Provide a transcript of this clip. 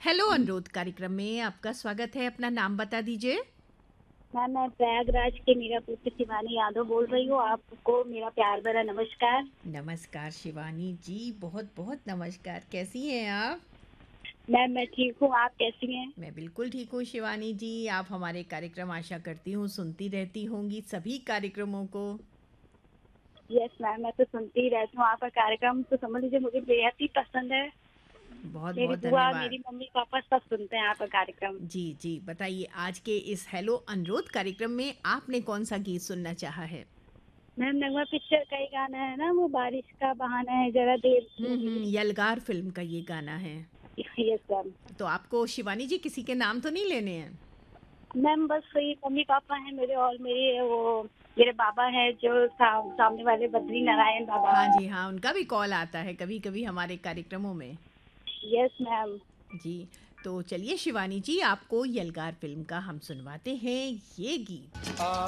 Hello अनुरोध कार्यक्रम में आपका स्वागत है। अपना नाम बता दीजिए। मैम मैं प्रयागराज के मीरापुर से शिवानी यादव बोल रही हूँ। आपको मेरा प्यार भरा नमस्कार। नमस्कार शिवानी जी, बहुत बहुत नमस्कार। कैसी हैं आप? मैम मैं ठीक हूँ, आप कैसी हैं? मैं बिल्कुल ठीक हूँ शिवानी जी। आप हमारे कार्यक्रम आशा करती हूँ सुनती रहती होंगी सभी कार्यक्रमों को। यस मैम, मैं तो सुनती ही रहती हूँ आपका कार्यक्रम, तो समझ लीजिए मुझे बेहद ही पसंद है। बहुत मेरी बहुत बुआ, धन्यवाद। मेरी मम्मी पापा सब सुनते हैं आपका कार्यक्रम। जी जी, बताइए आज के इस हेलो अनुरोध कार्यक्रम में आपने कौन सा गीत सुनना चाहा है? मैम नगमा पिक्चर का ही गाना है ना, वो बारिश का बहाना है जरा देर से मिले। यलगार फिल्म का ये गाना है। Yes ma'am. तो आपको शिवानी जी किसी के नाम तो नहीं लेने हैं? मैम बस वही मम्मी पापा हैं मेरे, और मेरे वो मेरे बाबा है जो सामने वाले बद्री नारायण बाबा। हाँ जी हाँ, उनका भी कॉल आता है कभी कभी हमारे कार्यक्रमों में। Yes ma'am. जी, तो चलिए शिवानी जी आपको यलगार फ़िल्म का हम सुनवाते हैं ये गीत।